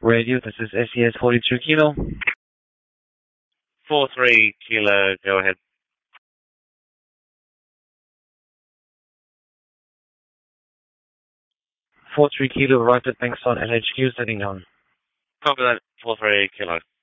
Radio, this is SES 42 Kilo. 43 Kilo, go ahead. 43 Kilo, right at Bankstown LHQ, setting down. Copy that, 43 Kilo.